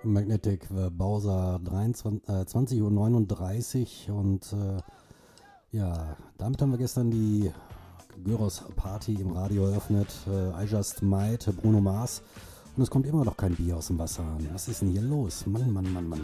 Magnetic Bowser 20:39 Uhr und ja, damit haben wir gestern die Gyros Party im Radio eröffnet. I Just Might, Bruno Mars. Und es kommt immer noch kein Bier aus dem Wasser. Was ist denn hier los? Mann, Mann, Mann, Mann.